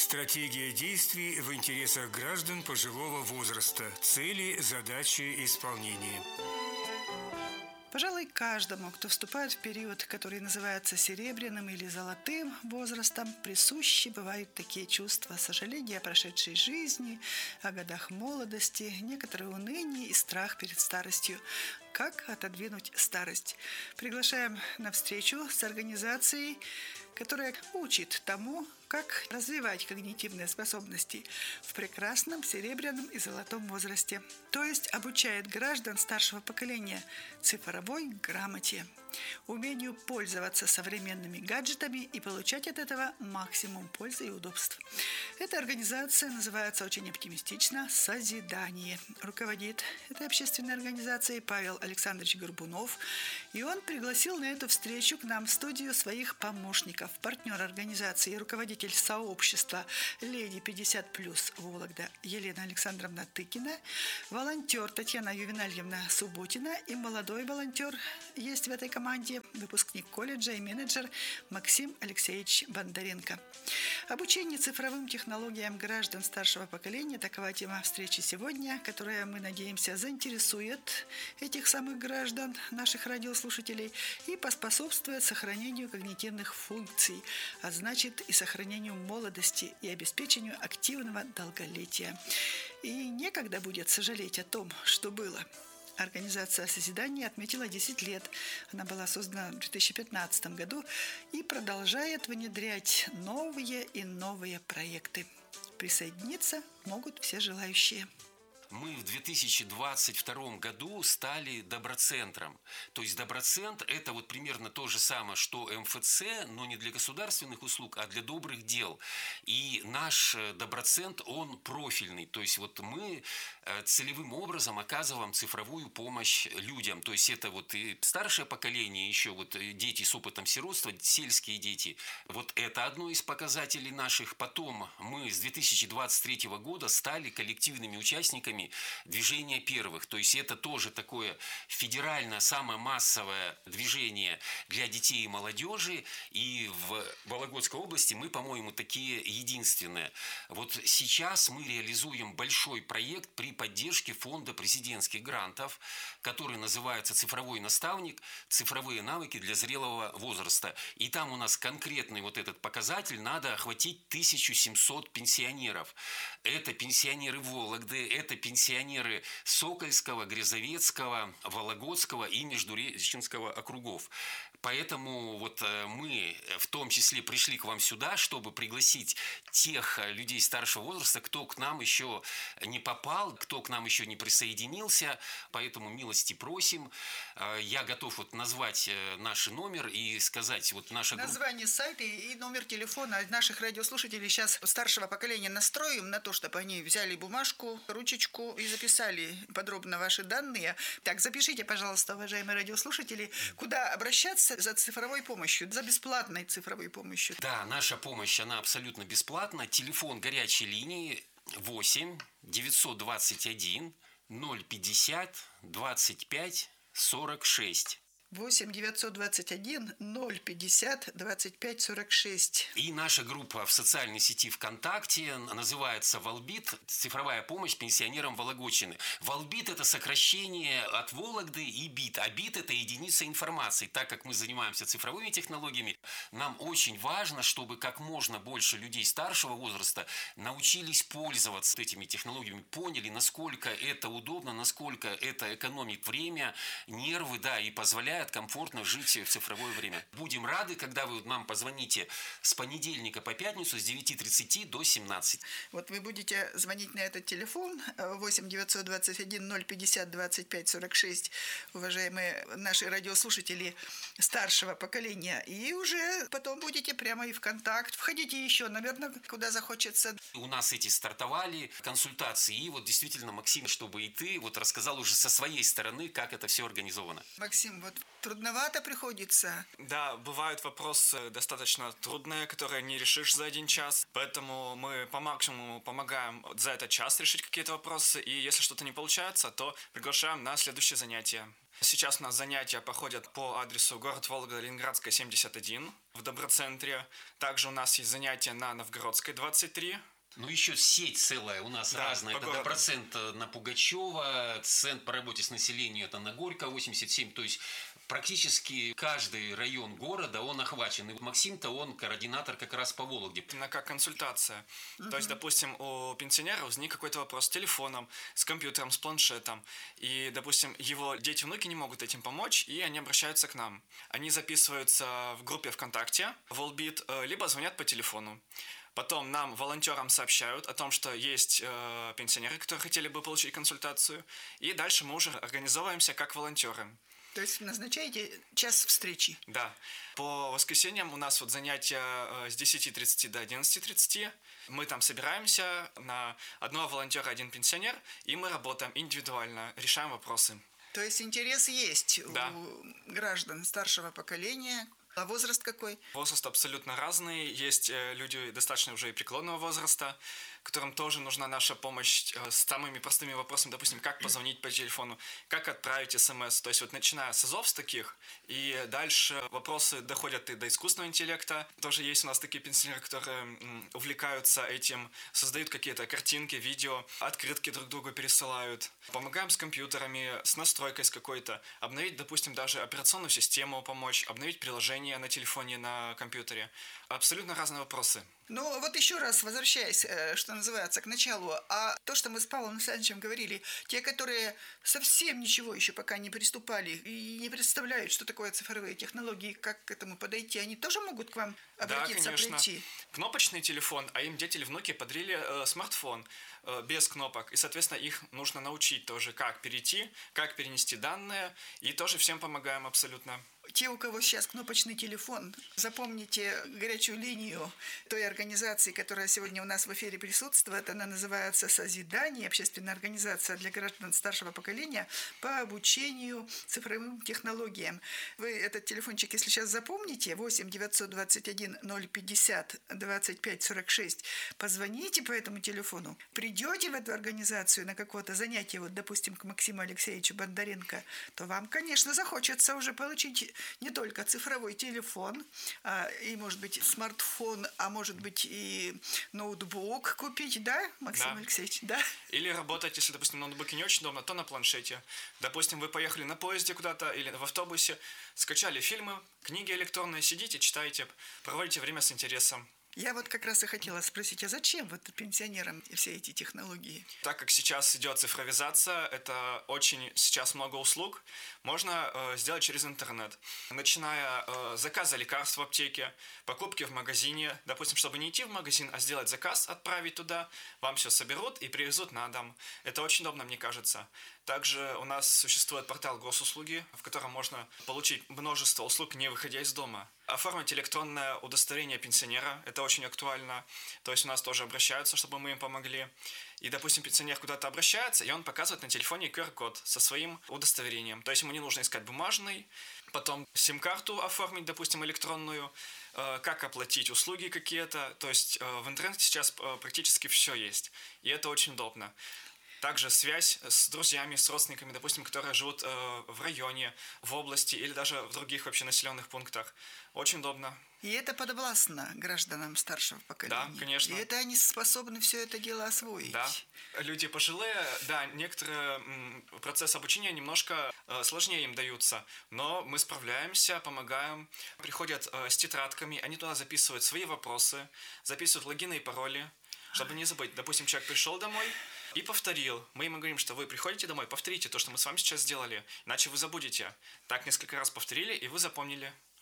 Стратегия действий в интересах граждан пожилого возраста. Цели, задачи, исполнение. Пожалуй, каждому, кто вступает в период, который называется серебряным или золотым возрастом, присущи бывают такие чувства сожаления о прошедшей жизни, о годах молодости, некоторое уныние и страх перед старостью. Как отодвинуть старость? Приглашаем на встречу с организацией, которая учит тому, как развивать когнитивные способности в прекрасном серебряном и золотом возрасте. То есть обучает граждан старшего поколения цифровой грамоте, умению пользоваться современными гаджетами и получать от этого максимум пользы и удобств. Эта организация называется очень оптимистично «Созидание». Руководит этой общественной организацией Павел Александрович Горбунов, и он пригласил на эту встречу к нам в студию своих помощников, партнер организации и руководитель сообщества «Леди 50+» Вологда Елена Александровна Тыкина, волонтер Татьяна Ювенальевна Субботина и молодой волонтер есть в этой команде, выпускник колледжа и менеджер Максим Алексеевич Бондаренко. Обучение цифровым технологиям граждан старшего поколения – такова тема встречи сегодня, которая, мы надеемся, заинтересует этих самых граждан, наших радиослушателей, и поспособствует сохранению когнитивных функций, а значит и сохранению молодости и обеспечению активного долголетия. И некогда будет сожалеть о том, что было. Организация «Созидание» отметила 10 лет. Она была создана в 2015 году и продолжает внедрять новые и новые проекты. Присоединиться могут все желающие. Мы в 2022 году стали доброцентром. То есть доброцентр – это вот примерно то же самое, что МФЦ, но не для государственных услуг, а для добрых дел. И наш доброцентр, он профильный. То есть вот мы целевым образом оказываем цифровую помощь людям. То есть это вот и старшее поколение, еще вот дети с опытом сиротства, сельские дети. Вот это одно из показателей наших. Потом мы с 2023 года стали коллективными участниками движение первых. То есть это тоже такое федеральное, самое массовое движение для детей и молодежи. И в Вологодской области мы, по-моему, такие единственные. Вот сейчас мы реализуем большой проект при поддержке фонда президентских грантов, который называется «Цифровой наставник. Цифровые навыки для зрелого возраста». И там у нас конкретный вот этот показатель, надо охватить 1700 пенсионеров. Это пенсионеры Вологды, это пенсионеры Сокольского, Грязовецкого, Вологодского и Междуреченского округов. Поэтому вот мы в том числе пришли к вам сюда, чтобы пригласить тех людей старшего возраста, кто к нам еще не попал, кто к нам еще не присоединился. Поэтому милости просим. Я готов вот назвать наш номер и сказать вот наша группа. Название сайта и номер телефона наших радиослушателей сейчас старшего поколения настроим на то, чтобы они взяли бумажку, ручечку и записали подробно ваши данные. Так, запишите, пожалуйста, уважаемые радиослушатели, куда обращаться за цифровой помощью, за бесплатной цифровой помощью. Да, наша помощь, она абсолютно бесплатна. Телефон горячей линии 8 921 050 25 46. 8 921 050 25 46. И наша группа в социальной сети ВКонтакте называется «Волбит. Цифровая помощь пенсионерам Вологодчины». Волбит – это сокращение от Вологды и бит. А бит – это единица информации. Так как мы занимаемся цифровыми технологиями, нам очень важно, чтобы как можно больше людей старшего возраста научились пользоваться этими технологиями, поняли, насколько это удобно, насколько это экономит время, нервы, да, и позволяет комфортно жить в цифровое время. Будем рады, когда вы нам позвоните с понедельника по пятницу с 9:30 до 17. Вот вы будете звонить на этот телефон 8 921 050 25 46, уважаемые наши радиослушатели старшего поколения, и уже потом будете прямо и в контакт. Входите еще, наверное, куда захочется. У нас эти стартовали консультации, и вот действительно, Максим, чтобы и ты вот рассказал уже со своей стороны, как это все организовано. Максим, вот Трудновато приходится. Да, бывают вопросы достаточно трудные, которые не решишь за один час, поэтому мы по максимуму помогаем за этот час решить какие-то вопросы, и если что-то не получается, то приглашаем на следующее занятие. Сейчас у нас занятия проходят по адресу город Волга, Ленинградская, 71 в Доброцентре. Также у нас есть занятия на Новгородской, 23. Ну, еще сеть целая у нас разная. Это городу. Доброцент на Пугачева, центр по работе с населением это на Горького, 87. То есть практически каждый район города, он охвачен. И Максим-то, он координатор как раз по Вологде. Именно как консультация. То есть, допустим, у пенсионера возник какой-то вопрос с телефоном, с компьютером, с планшетом. И, допустим, его дети, внуки не могут этим помочь, и они обращаются к нам. Они записываются в группе ВКонтакте, Волбит, либо звонят по телефону. Потом нам, волонтерам, сообщают о том, что есть пенсионеры, которые хотели бы получить консультацию. И дальше мы уже организовываемся как волонтеры. То есть назначаете час встречи. Да. По воскресеньям у нас вот занятия с 10:30 до 11:30. Мы там собираемся на одного волонтера, один пенсионер, и мы работаем индивидуально, решаем вопросы. То есть интерес есть Да. у граждан старшего поколения. А возраст какой? Возраст абсолютно разный. Есть люди достаточно уже и преклонного возраста, которым тоже нужна наша помощь с самыми простыми вопросами, допустим, как позвонить по телефону, как отправить смс. То есть вот начиная с азов с таких, и дальше вопросы доходят и до искусственного интеллекта. Тоже есть у нас такие пенсионеры, которые увлекаются этим, создают какие-то картинки, видео, открытки друг другу пересылают. Помогаем с компьютерами, с настройкой с какой-то, обновить, допустим, даже операционную систему помочь, обновить приложение на телефоне, на компьютере. Абсолютно разные вопросы. Ну, вот еще раз возвращаясь, что называется, к началу. А то, что мы с Павлом Александровичем говорили, те, которые совсем ничего еще пока не приступали и не представляют, что такое цифровые технологии, как к этому подойти, они тоже могут к вам обратиться, да, конечно. прийти? Кнопочный телефон, а им дети или внуки подарили смартфон без кнопок. И, соответственно, их нужно научить тоже, как перейти, как перенести данные. И тоже всем помогаем абсолютно. Те, у кого сейчас кнопочный телефон, запомните горячую линию той организации, которая сегодня у нас в эфире присутствует. Она называется «Созидание», общественная организация для граждан старшего поколения по обучению цифровым технологиям. Вы этот телефончик, если сейчас запомните, 8 921 050 25 46, позвоните по этому телефону, придете в эту организацию на какое-то занятие, вот, допустим, к Максиму Алексеевичу Бондаренко, то вам, конечно, захочется уже получить не только цифровой телефон, и, может быть, смартфон, а может быть, и ноутбук купить, да, Максим Алексеевич, да? Или работать, если, допустим, ноутбуке не очень удобно, то на планшете. Допустим, вы поехали на поезде куда-то или в автобусе, скачали фильмы, книги электронные, сидите, читаете, проводите время с интересом. Я вот как раз и хотела спросить, а зачем вот пенсионерам все эти технологии? Так как сейчас идет цифровизация, это очень сейчас много услуг, можно сделать через интернет. Начиная заказа лекарств в аптеке, покупки в магазине, допустим, чтобы не идти в магазин, а сделать заказ, отправить туда, вам все соберут и привезут на дом. Это очень удобно, мне кажется. Также у нас существует портал госуслуги, в котором можно получить множество услуг, не выходя из дома. Оформить электронное удостоверение пенсионера, это очень актуально. То есть у нас тоже обращаются, чтобы мы им помогли. И, допустим, пенсионер куда-то обращается, и он показывает на телефоне QR-код со своим удостоверением. То есть ему не нужно искать бумажный, потом сим-карту оформить, допустим, электронную, как оплатить услуги какие-то. То есть в интернете сейчас практически все есть, и это очень удобно. Также связь с друзьями, с родственниками, допустим, которые живут в районе, в области или даже в других вообще населенных пунктах. Очень удобно. И это подвластно гражданам старшего поколения. Да, конечно. И это они способны все это дело освоить. Да. Люди пожилые, да, некоторые процессы обучения немножко сложнее им даются, но мы справляемся, помогаем. Приходят с тетрадками, они туда записывают свои вопросы, записывают логины и пароли, чтобы не забыть. Допустим, человек пришел домой и повторил. Мы ему говорим, что вы приходите домой, повторите то, что мы с вами сейчас сделали, иначе вы забудете. Так несколько раз повторили, и вы запомнили.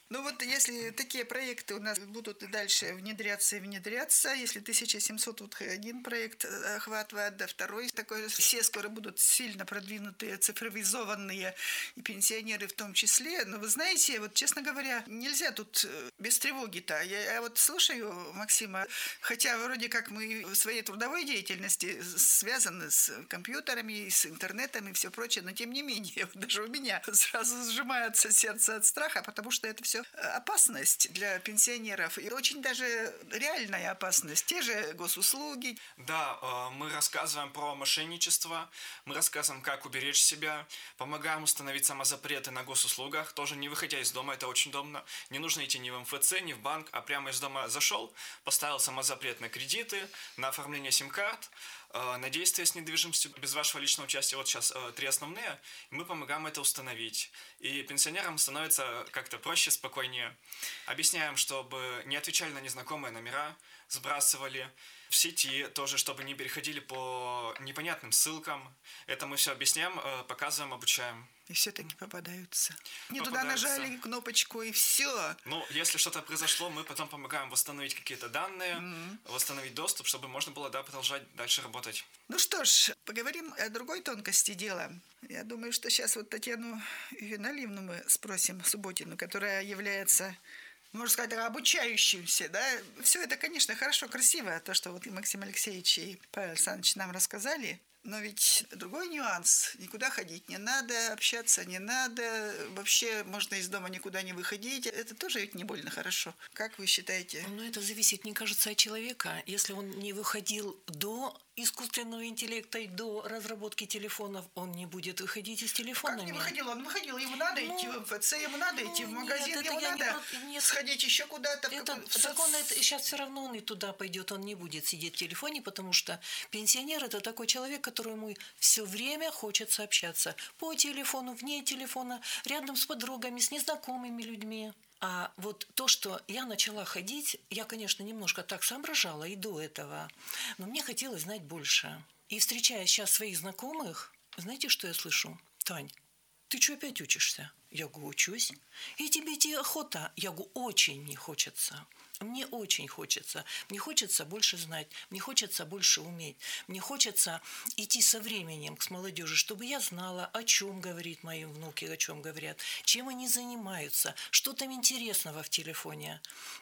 Ну вот если такие проекты у нас будут и дальше внедряться и внедряться, если 1700 вот один проект охватывает, да второй такой, все скоро будут сильно продвинутые, цифровизованные, и пенсионеры в том числе. Но вы знаете, вот честно говоря, нельзя тут без тревоги-то. Я вот слушаю Максима, хотя вроде как мы в своей трудовой деятельности связаны с компьютерами, с интернетом и все прочее, но тем не менее, вот даже у меня сразу сжимается сердце от страха, потому что это все опасность для пенсионеров. И очень даже реальная опасность. Те же госуслуги. Да, мы рассказываем про мошенничество, мы рассказываем, как уберечь себя, помогаем установить самозапреты на госуслугах, тоже не выходя из дома, это очень удобно. Не нужно идти ни в МФЦ, ни в банк, а прямо из дома зашел, поставил самозапрет на кредиты, на оформление сим-карт, на действия с недвижимостью без вашего личного участия. Вот сейчас 3 основные, и мы помогаем это установить. И пенсионерам становится как-то проще, спокойнее. Объясняем, чтобы не отвечали на незнакомые номера, сбрасывали в сети тоже, чтобы не переходили по непонятным ссылкам. Это мы все объясняем, показываем, обучаем. И все-таки попадаются. Не туда нажали кнопочку, и все. Ну, если что-то произошло, мы потом помогаем восстановить какие-то данные, восстановить доступ, чтобы можно было, да, продолжать дальше работать. Ну что ж, поговорим о другой тонкости дела. Я думаю, что сейчас вот Татьяну Виналиевну мы спросим, Субботину, которая является, можно сказать, обучающимся, да. Все это, конечно, хорошо, красиво, то, что вот и Максим Алексеевич, и Павел Александрович нам рассказали. Но ведь другой нюанс. Никуда ходить не надо, общаться не надо. Вообще можно из дома никуда не выходить. Это тоже ведь не больно хорошо. Как вы считаете? Ну, это зависит, мне кажется, от человека. Если он не выходил до искусственного интеллекта и до разработки телефонов, он не будет выходить из телефонами. Как не выходил? Он выходил. Ему надо идти в МФЦ, ему надо идти в магазин, ему надо сходить еще куда-то. Так он сейчас все равно он и туда пойдет, он не будет сидеть в телефоне, потому что пенсионер – это такой человек, которому все время хочется общаться. По телефону, вне телефона, рядом с подругами, с незнакомыми людьми. А вот то, что я начала ходить, я, конечно, немножко так соображала и до этого, но мне хотелось знать больше. И встречая сейчас своих знакомых, знаете, что я слышу? Тань, ты что опять учишься? Я говорю, учусь. И тебе идти охота? Я говорю, очень не хочется. Мне очень хочется. Мне хочется больше знать, мне хочется больше уметь. Мне хочется идти со временем с молодежью, чтобы я знала, о чем говорят мои внуки, о чем говорят, чем они занимаются, что там интересного в телефоне.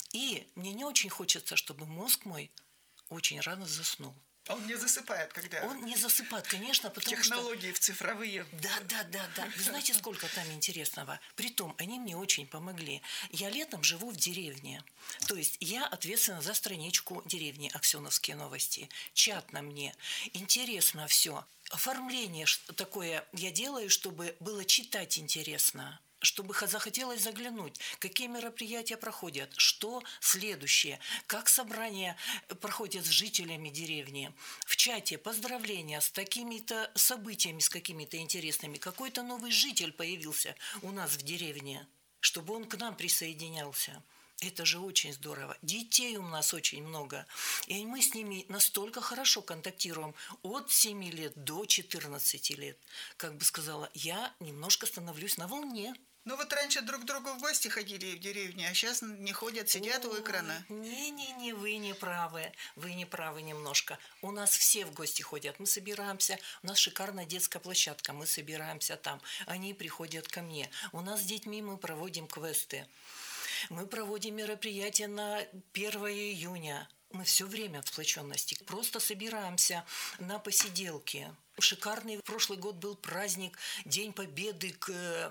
И мне не очень хочется, чтобы мозг мой очень рано заснул. Он не засыпает, когда... Он не засыпает, конечно, потому технологии в цифровые. Да. Вы знаете, сколько там интересного? Притом, они мне очень помогли. Я летом живу в деревне. То есть я ответственна за страничку деревни «Аксеновские новости». Чат на мне. Интересно все. Оформление такое я делаю, чтобы было читать интересно. Чтобы захотелось заглянуть, какие мероприятия проходят, что следующее, как собрания проходят с жителями деревни. В чате поздравления с такими-то событиями, с какими-то интересными. Какой-то новый житель появился у нас в деревне, чтобы он к нам присоединялся. Это же очень здорово. Детей у нас очень много. И мы с ними настолько хорошо контактируем от 7 лет до 14 лет. Как бы сказала, я немножко становлюсь на волне. Ну вот раньше друг к другу в гости ходили в деревне, а сейчас не ходят, сидят у экрана. Не, вы не правы. Вы не правы немножко. У нас все в гости ходят. Мы собираемся. У нас шикарная детская площадка. Мы собираемся там. Они приходят ко мне. У нас с детьми мы проводим квесты. Мы проводим мероприятия на 1 июня. Мы все время в сплоченности. Просто собираемся на посиделки. Шикарный прошлый год был праздник, День Победы к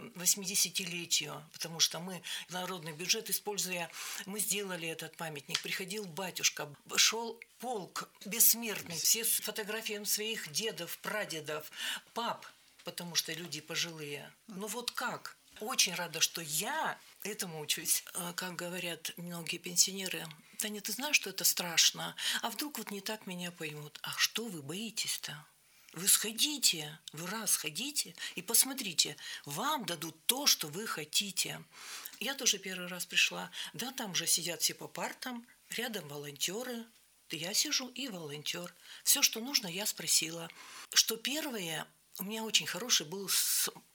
80-летию, потому что мы народный бюджет используя, мы сделали этот памятник. Приходил батюшка, шел полк бессмертный, все с фотографиями своих дедов, прадедов, пап, потому что люди пожилые. Ну вот как? Очень рада, что я этому учусь. Как говорят многие пенсионеры, Таня, ты знаешь, что это страшно? А вдруг вот не так меня поймут? А что вы боитесь-то? Вы сходите, вы сходите и посмотрите, вам дадут то, что вы хотите. Я тоже первый раз пришла, да, там уже сидят все по партам, рядом волонтеры, я сижу и волонтер. Все, что нужно, я спросила. Что первое, у меня очень хороший был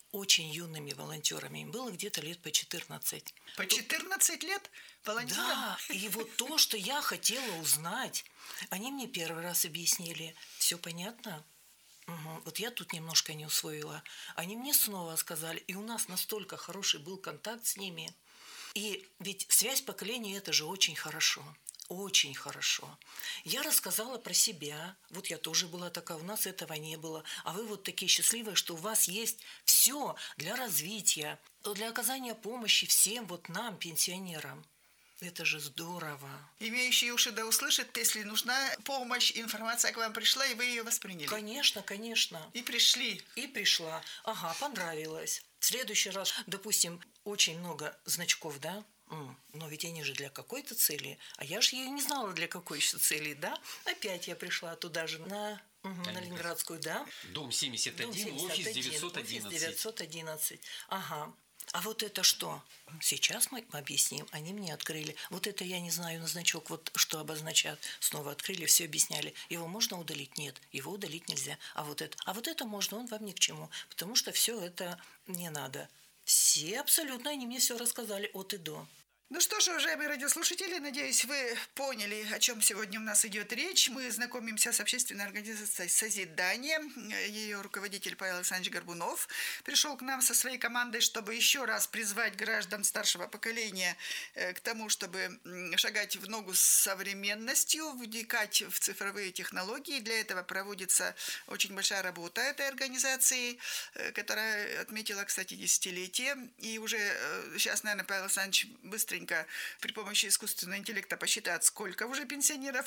очень юными волонтерами. Им было где-то лет по 14. По 14 лет волонтерам? Да, и вот то, что я хотела узнать, они мне первый раз объяснили. Все понятно? Угу. Вот я тут немножко не усвоила. Они мне снова сказали, и у нас настолько хороший был контакт с ними. И ведь связь поколений – это же очень хорошо. Очень хорошо. Я рассказала про себя. Вот я тоже была такая, у нас этого не было. А вы вот такие счастливые, что у вас есть все для развития, для оказания помощи всем вот нам, пенсионерам. Это же здорово. Имеющие уши да услышат, если нужна помощь, информация к вам пришла, и вы ее восприняли. Конечно, конечно. И пришли. И пришла. Ага, понравилось. В следующий раз, допустим, очень много значков, да? Но ведь они же для какой-то цели. А я же ее не знала, для какой еще цели, да? Опять я пришла туда же, на Ленинградскую, да? Дом 71, офис 911. Офис 911. Ага. А вот это что? Сейчас мы объясним. Они мне открыли. Вот это я не знаю, на значок, вот что обозначает. Снова открыли, все объясняли. Его можно удалить? Нет, его удалить нельзя. А вот это можно, он вам ни к чему. Потому что все это не надо. Все абсолютно, они мне все рассказали от и до. Ну что ж, уважаемые радиослушатели, надеюсь, вы поняли, о чем сегодня у нас идет речь. Мы знакомимся с общественной организацией «Созидание». Ее руководитель Павел Александрович Горбунов пришел к нам со своей командой, чтобы еще раз призвать граждан старшего поколения к тому, чтобы шагать в ногу с современностью, вникать в цифровые технологии. Для этого проводится очень большая работа этой организации, которая отметила, кстати, десятилетие. И уже сейчас, наверное, Павел Александрович быстренько при помощи искусственного интеллекта посчитать, сколько уже пенсионеров,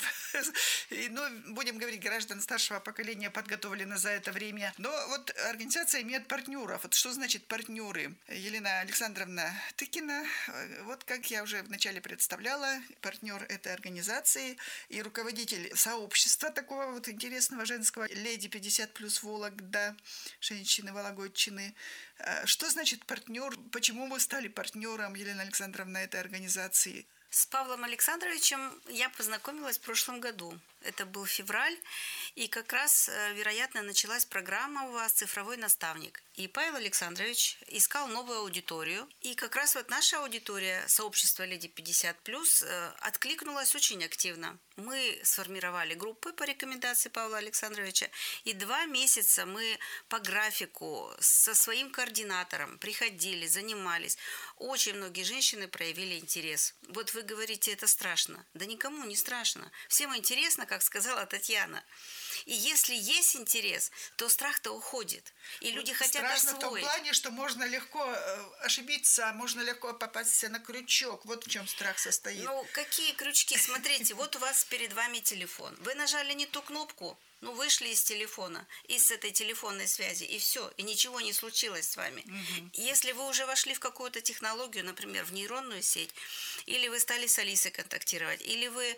будем говорить, граждан старшего поколения подготовлено за это время. Но вот организация имеет партнеров. Вот что значит партнеры? Елена Александровна Тыкина, вот как я уже вначале представляла, партнер этой организации и руководитель сообщества такого вот интересного женского «Леди 50+, Вологда», женщины Вологодчины. Что значит партнер? Почему вы стали партнером, Елена Александровна, этой организации? С Павлом Александровичем я познакомилась в прошлом году. Это был февраль, и как раз, вероятно, началась программа у вас «Цифровой наставник». И Павел Александрович искал новую аудиторию. И как раз вот наша аудитория, сообщество «Леди 50+», откликнулась очень активно. Мы сформировали группы по рекомендации Павла Александровича, и 2 месяца мы по графику со своим координатором приходили, занимались. Очень многие женщины проявили интерес. Вот вы говорите, это страшно. Да никому не страшно. Всем интересно, как сказала Татьяна. И если есть интерес, то страх-то уходит. И люди хотят освоить. Страшно в том плане, что можно легко ошибиться, можно легко попасть на крючок. Вот в чем страх состоит. Ну, какие крючки? Смотрите, вот у вас перед вами телефон. Вы нажали не ту кнопку, вышли из телефона, из этой телефонной связи, и все, и ничего не случилось с вами. Если вы уже вошли в какую-то технологию, например, в нейронную сеть, или вы стали с Алисой контактировать, или вы,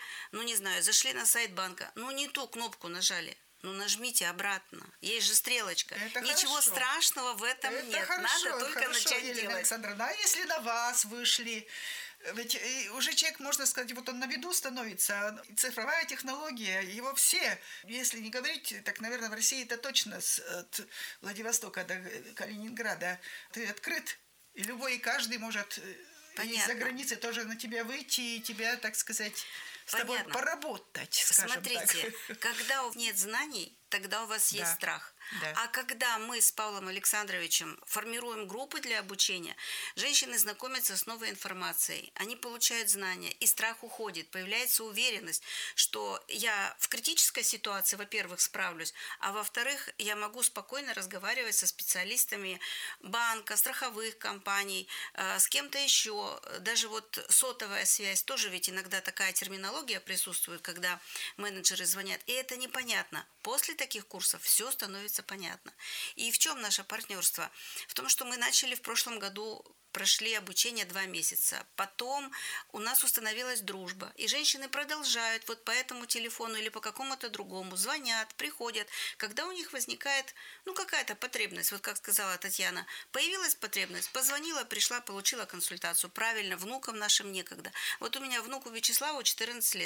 зашли на сайт банка, не ту кнопку нажали, нажмите обратно. Есть же стрелочка. Это ничего хорошо. Страшного в этом это нет. Хорошо, надо только начать Елена делать. Александровна, а если на вас вышли? Ведь уже человек, можно сказать, вот он на виду становится. Цифровая технология, его все, если не говорить, так, наверное, в России это точно от Владивостока до Калининграда. Ты открыт, и любой, и каждый может из-за границы тоже на тебя выйти и тебя, так сказать, с тобой поработать, скажем Смотрите, так. когда нет знаний, тогда у вас есть страх. Да. А когда мы с Павлом Александровичем формируем группы для обучения, женщины знакомятся с новой информацией, они получают знания, и страх уходит, появляется уверенность, что я в критической ситуации, во-первых, справлюсь, а во-вторых, я могу спокойно разговаривать со специалистами банка, страховых компаний, с кем-то еще. Даже вот сотовая связь, тоже ведь иногда такая терминология присутствует, когда менеджеры звонят, и это непонятно. После таких курсов все становится понятно. И в чем наше партнерство? В том, что мы начали в прошлом году, прошли обучение 2 месяца. Потом у нас установилась дружба. И женщины продолжают вот по этому телефону или по какому-то другому, звонят, приходят. Когда у них возникает, какая-то потребность, вот как сказала Татьяна, появилась потребность, позвонила, пришла, получила консультацию. Правильно, внукам нашим некогда. Вот у меня внуку Вячеславу 14 лет.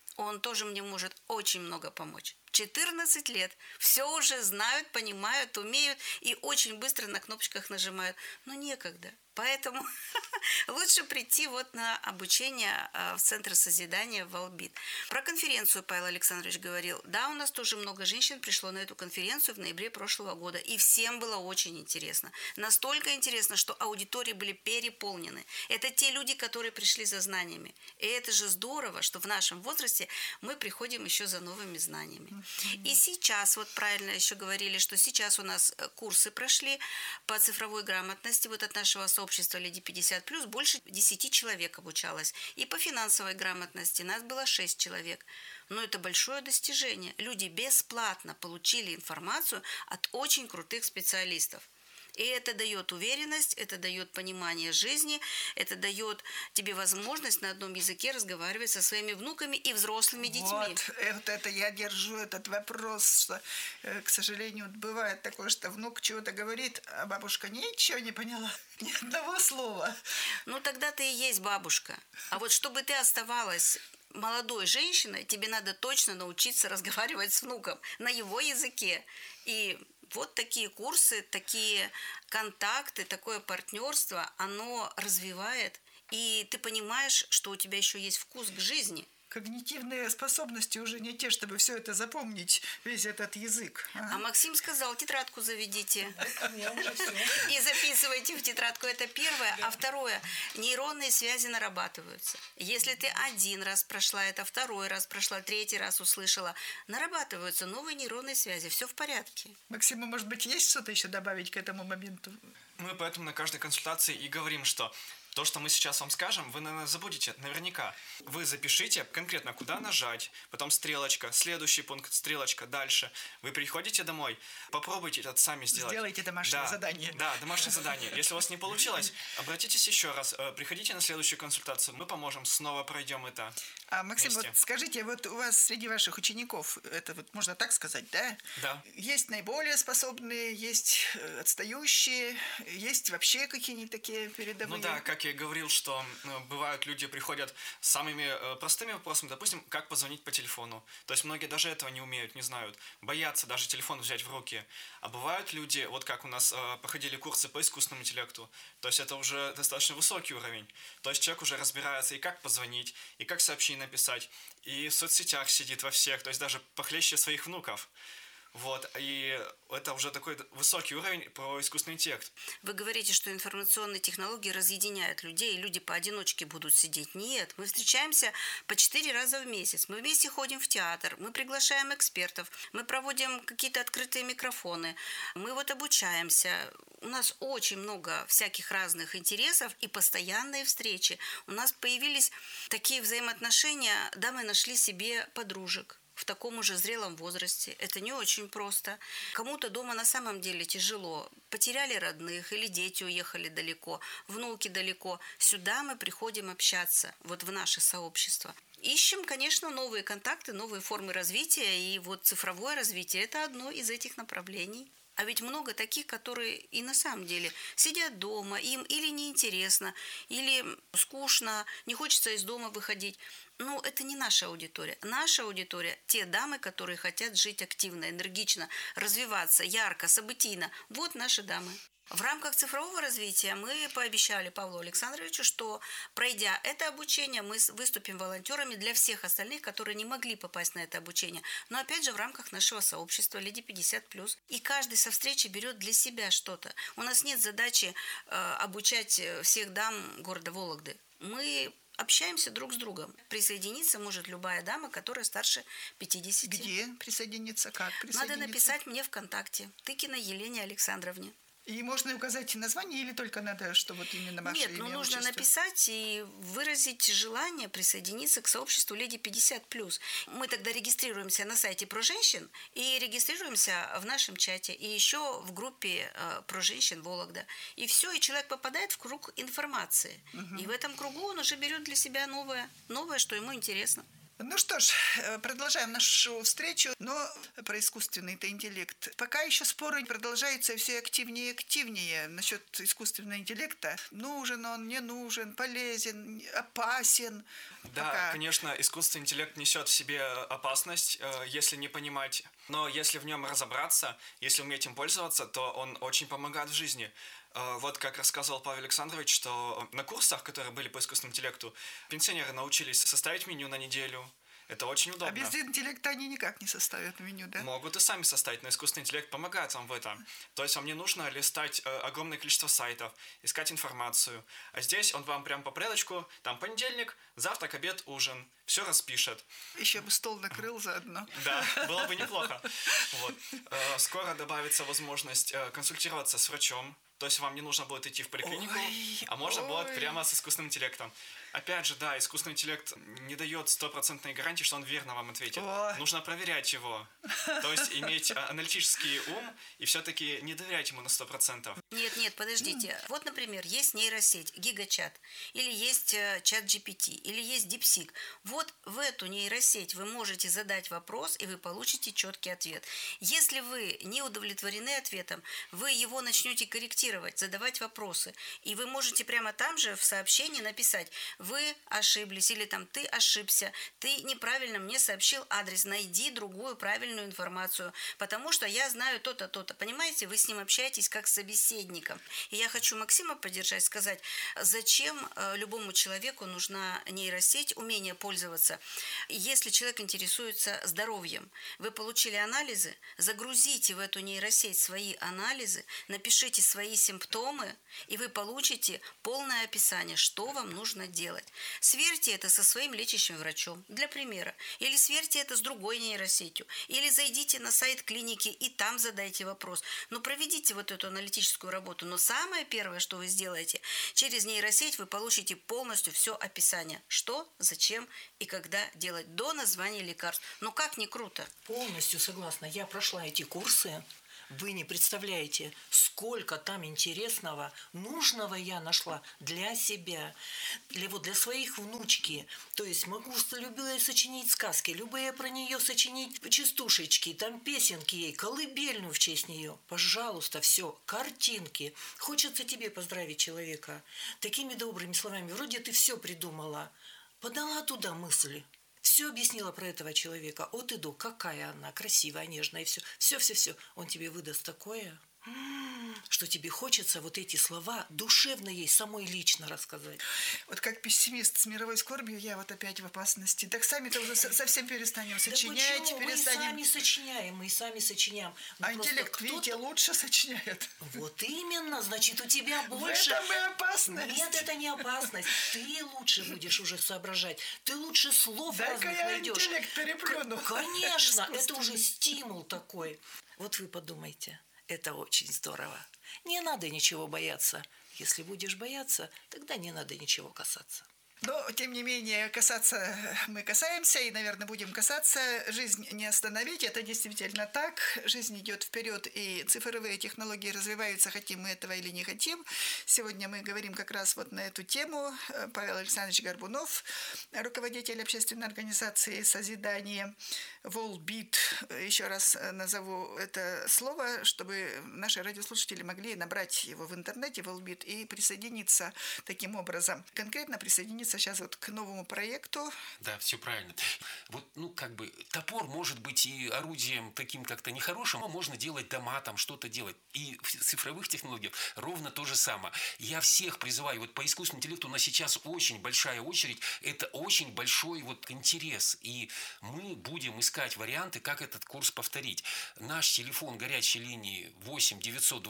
Он тоже мне может очень много помочь. 14 лет. Все уже знают, понимают, умеют и очень быстро на кнопочках нажимают. Но некогда. Поэтому лучше прийти вот на обучение в Центр созидания в Албит. Про конференцию Павел Александрович говорил. Да, у нас тоже много женщин пришло на эту конференцию в ноябре прошлого года. И всем было очень интересно. Настолько интересно, что аудитории были переполнены. Это те люди, которые пришли за знаниями. И это же здорово, что в нашем возрасте мы приходим еще за новыми знаниями. И сейчас, вот правильно еще говорили, что сейчас у нас курсы прошли по цифровой грамотности. Вот от нашего сообщества Леди 50+, больше 10 человек обучалось. И по финансовой грамотности нас было 6 человек. Но это большое достижение. Люди бесплатно получили информацию от очень крутых специалистов. И это дает уверенность, это дает понимание жизни, это дает тебе возможность на одном языке разговаривать со своими внуками и взрослыми детьми. Вот это я держу этот вопрос, что, к сожалению, бывает такое, что внук чего-то говорит, а бабушка ничего не поняла, ни одного слова. Ну, тогда ты и есть бабушка. А вот чтобы ты оставалась молодой женщиной, тебе надо точно научиться разговаривать с внуком на его языке. И вот такие курсы, такие контакты, такое партнерство, оно развивает, и ты понимаешь, что у тебя еще есть вкус к жизни. Когнитивные способности уже не те, чтобы все это запомнить, весь этот язык. А Максим сказал, тетрадку заведите. И записывайте в тетрадку. Это первое. А второе, нейронные связи нарабатываются. Если ты один раз прошла это, второй раз прошла, третий раз услышала, нарабатываются новые нейронные связи. Все в порядке. Максиму, может быть, есть что-то еще добавить к этому моменту? Мы поэтому на каждой консультации и говорим, что то, что мы сейчас вам скажем, вы, наверное, забудете наверняка. Вы запишите конкретно, куда нажать, потом стрелочка, следующий пункт, стрелочка, дальше. Вы приходите домой, попробуйте это сами сделать. Сделайте домашнее задание. Да, домашнее задание. Если у вас не получилось, обратитесь еще раз, приходите на следующую консультацию, мы поможем, снова пройдем это. А, Максим, вместе. вот скажите, вот у вас среди ваших учеников, это вот можно так сказать, да? Да. Есть наиболее способные, есть отстающие, есть вообще какие-нибудь такие передовые? Ну да, как я и говорил, что бывают люди приходят с самыми простыми вопросами, допустим, как позвонить по телефону. То есть многие даже этого не умеют, не знают, боятся даже телефон взять в руки. А бывают люди, вот как у нас проходили курсы по искусственному интеллекту, то есть это уже достаточно высокий уровень. То есть человек уже разбирается и как позвонить, и как сообщение написать, и в соцсетях сидит во всех, то есть даже похлеще своих внуков. Вот, и это уже такой высокий уровень про искусственный интеллект. Вы говорите, что информационные технологии разъединяют людей, и люди поодиночке будут сидеть. Нет, мы встречаемся по 4 раза в месяц. Мы вместе ходим в театр, мы приглашаем экспертов, мы проводим какие-то открытые микрофоны, мы вот обучаемся. У нас очень много всяких разных интересов и постоянные встречи. У нас появились такие взаимоотношения, да, мы нашли себе подружек в таком уже зрелом возрасте. Это не очень просто. Кому-то дома на самом деле тяжело. Потеряли родных или дети уехали далеко, внуки далеко. Сюда мы приходим общаться, вот в наше сообщество. Ищем, конечно, новые контакты, новые формы развития. И вот цифровое развитие – это одно из этих направлений. А ведь много таких, которые и на самом деле сидят дома, им или неинтересно, или скучно, не хочется из дома выходить. Но это не наша аудитория. Наша аудитория – те дамы, которые хотят жить активно, энергично, развиваться, ярко, событийно. Вот наши дамы. В рамках цифрового развития мы пообещали Павлу Александровичу, что, пройдя это обучение, мы выступим волонтерами для всех остальных, которые не могли попасть на это обучение. Но опять же в рамках нашего сообщества Леди 50+. И каждый со встречи берет для себя что-то. У нас нет задачи обучать всех дам города Вологды. Мы общаемся друг с другом. Присоединиться может любая дама, которая старше 50. Где присоединиться? Как присоединиться? Надо написать мне ВКонтакте. Тыкиной Елене Александровне. И можно указать название или только надо, что вот именно ваше Нет, имя? Нет, нужно отчество? написать и выразить желание присоединиться к сообществу Леди 50+. Мы тогда регистрируемся на сайте про женщин и регистрируемся в нашем чате и еще в группе про женщин Вологда. И все, и человек попадает в круг информации. И в этом кругу он уже берет для себя новое, что ему интересно. Ну что ж, продолжаем нашу встречу, но про искусственный интеллект. Пока еще споры продолжаются все активнее и активнее насчет искусственного интеллекта. Нужен он, не нужен, полезен, опасен. Да, Пока. конечно, искусственный интеллект несет в себе опасность, если не понимать. Но если в нем разобраться, если уметь им пользоваться, то он очень помогает в жизни. Вот как рассказывал Павел Александрович, что на курсах, которые были по искусственному интеллекту, пенсионеры научились составить меню на неделю. Это очень удобно. А без интеллекта они никак не составят меню, да? Могут и сами составить, но искусственный интеллект помогает вам в этом. То есть вам не нужно листать огромное количество сайтов, искать информацию. А здесь он вам прям по порядочку, там понедельник, завтрак, обед, ужин. Все распишет. Еще бы стол накрыл заодно. Да, было бы неплохо. Вот. Скоро добавится возможность консультироваться с врачом. То есть вам не нужно будет идти в поликлинику, а можно будет прямо с искусственным интеллектом. Опять же, да, искусственный интеллект не дает стопроцентной гарантии, что он верно вам ответит. Нужно проверять его. То есть иметь аналитический ум и все-таки не доверять ему на 100%. Нет, подождите. Вот, например, есть нейросеть, гигачат, или есть чат GPT, или есть DeepSeek. Вот в эту нейросеть вы можете задать вопрос, и вы получите четкий ответ. Если вы не удовлетворены ответом, вы его начнете корректировать, задавать вопросы. И вы можете прямо там же в сообщении написать: вы ошиблись, или там ты ошибся, ты неправильно мне сообщил адрес, найди другую правильную информацию, потому что я знаю то-то, то-то. Понимаете, вы с ним общаетесь как с собеседником. И я хочу Максима поддержать, сказать, зачем любому человеку нужна нейросеть, умение пользоваться. Если человек интересуется здоровьем, вы получили анализы, загрузите в эту нейросеть свои анализы, напишите свои симптомы, и вы получите полное описание, что вам нужно делать. Сверьте это со своим лечащим врачом, для примера. Или сверьте это с другой нейросетью. Или зайдите на сайт клиники и там задайте вопрос. Но проведите вот эту аналитическую работу. Но самое первое, что вы сделаете, через нейросеть вы получите полностью все описание. Что, зачем и когда делать, до названия лекарств. Ну как не круто? Полностью согласна. Я прошла эти курсы. Вы не представляете, сколько там интересного, нужного я нашла для себя, для своих внучки. То есть могу любые сочинить сказки, любые про нее сочинить частушечки, там песенки ей, колыбельную в честь нее. Пожалуйста, все, картинки. Хочется тебе поздравить человека такими добрыми словами. Вроде ты все придумала, подала туда мысли. Все объяснила про этого человека. От и до, какая она, красивая, нежная, и все. Все. Он тебе выдаст такое, что тебе хочется вот эти слова душевно ей самой лично рассказать. Вот как пессимист с мировой скорбью, я вот опять в опасности. Так сами-то уже совсем перестанем сочинять, да перестанем. Мы и сами сочиняем. А интеллект, видите, лучше сочиняет. Вот именно, значит, у тебя больше... В этом и опасность. Нет, это не опасность. Ты лучше будешь уже соображать. Ты лучше слов разных найдешь. Интеллект переплюну. Конечно, это уже стимул такой. Вот вы подумайте. Это очень здорово. Не надо ничего бояться. Если будешь бояться, тогда не надо ничего касаться. Но, тем не менее, касаться мы касаемся и, наверное, будем касаться. Жизнь не остановить, это действительно так. Жизнь идет вперед, и цифровые технологии развиваются, хотим мы этого или не хотим. Сегодня мы говорим как раз вот на эту тему. Павел Александрович Горбунов, руководитель общественной организации «Созидание», Волбит. Еще раз назову это слово, чтобы наши радиослушатели могли набрать его в интернете, Волбит, и присоединиться таким образом. Конкретно присоединиться сейчас вот к новому проекту. Да, все правильно. Вот, топор может быть и орудием таким как-то нехорошим, но можно делать дома, там что-то делать. И в цифровых технологиях ровно то же самое. Я всех призываю, вот по искусственному интеллекту у нас сейчас очень большая очередь, это очень большой интерес. И мы будем искать варианты, как этот курс повторить. Наш телефон горячей линии 8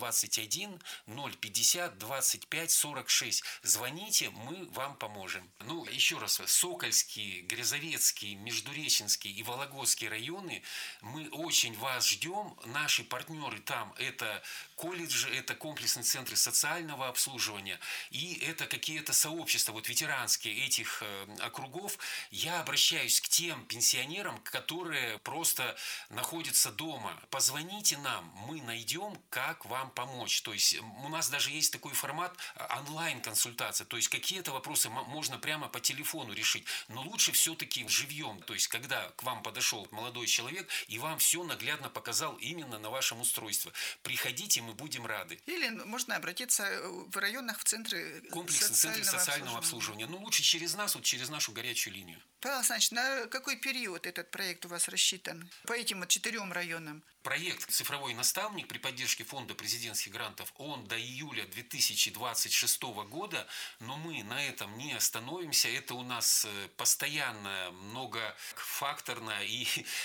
921 050 25 46. Звоните, мы вам поможем. Еще раз, Сокольский, Грязовецкий, Междуреченский и Вологодский районы, мы очень вас ждем. Наши партнеры там – это колледжи, это комплексные центры социального обслуживания, и это какие-то сообщества, ветеранские этих округов. Я обращаюсь к тем пенсионерам, которые которые просто находятся дома. Позвоните нам, мы найдем, как вам помочь. То есть у нас даже есть такой формат онлайн-консультация. То есть какие-то вопросы можно прямо по телефону решить. Но лучше все-таки живьем. То есть когда к вам подошел молодой человек и вам все наглядно показал именно на вашем устройстве. Приходите, мы будем рады. Или можно обратиться в районах в центры Комплексный центр социального обслуживания. Ну, лучше через нас, вот через нашу горячую линию. Павел Александрович, на какой период этот проект у вас рассчитан? По этим 4 районам? Проект «Цифровой наставник» при поддержке Фонда президентских грантов, он до июля 2026 года, но мы на этом не остановимся. Это у нас постоянная, многофакторная и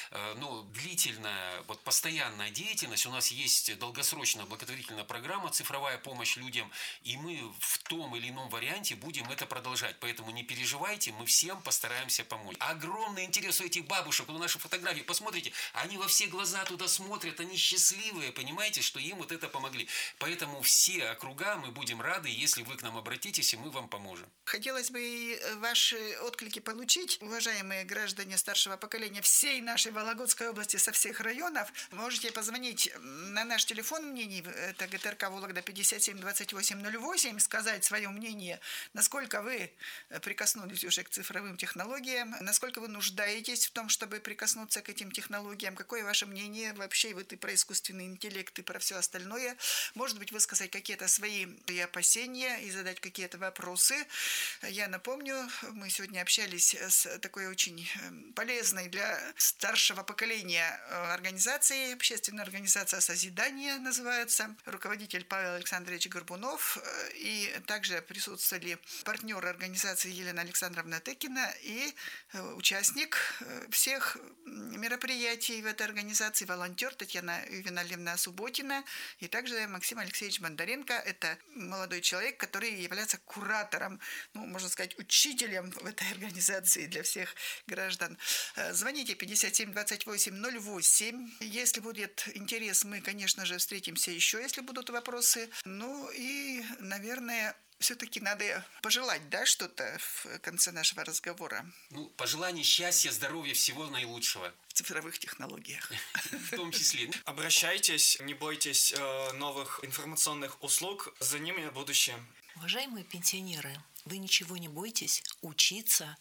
длительная, постоянная деятельность. У нас есть долгосрочная благотворительная программа «Цифровая помощь людям», и мы в том или ином варианте будем это продолжать. Поэтому не переживайте, мы всем постараемся помочь. Огромный интерес у этих бабушек, на наши фотографии, посмотрите, они во все глаза туда смотрят, они счастливые, понимаете, что им вот это помогли. Поэтому все округа мы будем рады, если вы к нам обратитесь, и мы вам поможем. Хотелось бы и ваши отклики получить, уважаемые граждане старшего поколения всей нашей Вологодской области, со всех районов. Можете позвонить на наш телефон мнений, это ГТРК Вологда 57 28 08, сказать свое мнение, насколько вы прикоснулись уже к цифровым технологиям, насколько вы нуждаетесь в том, чтобы прикоснуться к этим технологиям, какое ваше мнение вообще вот и про искусственный интеллект, и про все остальное. Может быть, высказать какие-то свои опасения и задать какие-то вопросы. Я напомню, мы сегодня общались с такой очень полезной для старшего поколения организацией, общественная организация «Созидание» называется, руководитель Павел Александрович Горбунов, и также присутствовали партнеры организации Елена Александровна Тыкина и участник всех мероприятий в этой организации, волонтер Татьяна Ювеналевна Субботина, и также Максим Алексеевич Бондаренко. Это молодой человек, который является куратором, можно сказать, учителем в этой организации для всех граждан. Звоните 57 28 08. Если будет интерес, мы, конечно же, встретимся еще, если будут вопросы. И, наверное, все-таки надо пожелать, что-то в конце нашего разговора. Пожелание счастья, здоровья, всего наилучшего. В цифровых технологиях. В том числе. Обращайтесь, не бойтесь новых информационных услуг, за ними будущее. Уважаемые пенсионеры, вы ничего не бойтесь учиться